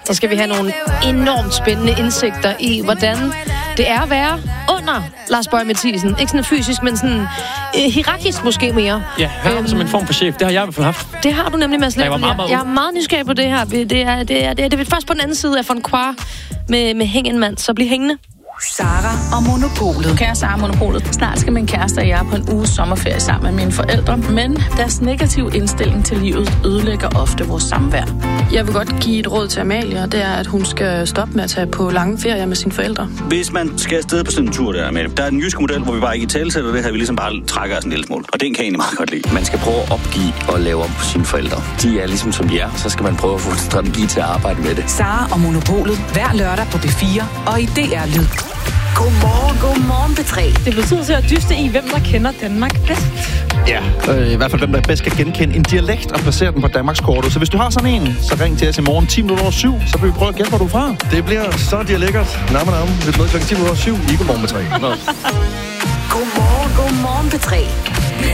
så skal vi have nogle enormt spændende indsigter i, hvordan det er at være under Lars Boje Mathiesen. Ikke sådan fysisk, men sådan hierarkisk måske mere. Ja, han som en form for chef. Det har jeg i hvert fald haft. Det har du nemlig, Mads Langer. Jeg er meget nysgerrig på det her. Det er først på den anden side af von Quar med Hængenmand, så bliv hængende. Sara og Monopolet. Kære Sara og Monopolet. Snart skal min kæreste og jeg på en uges sommerferie sammen med mine forældre, men deres negative indstilling til livet ødelægger ofte vores samvær. Jeg vil godt give et råd til Amalie, og det er, at hun skal stoppe med at tage på lange ferier med sine forældre. Hvis man skal afsted på sådan en tur der, Amalie, der er en jysk model, hvor vi bare ikke i talesætter det her, vi ligesom bare trækker os en lille smule. Og den kan jeg egentlig meget godt lide. Man skal prøve at opgive og lave om på sine forældre. De er ligesom som de er, så skal man prøve at få en strategi til at arbejde med det. Sara og Monopolet. Hver lørdag på B4 og i DR Lyd. Godmorgen P3. Det betyder til at dyste i, hvem der kender Danmark bedst. Ja, i hvert fald hvem der bedst kan genkende en dialekt og placere den på Danmarkskortet. Så hvis du har sådan en, så ring til os i morgen 10:07, så vil vi prøve at gætte, hvor du er fra. Det bliver så dialektert. Namme. Lidt med klokken 10:07 i Godmorgen P3. Godmorgen P3.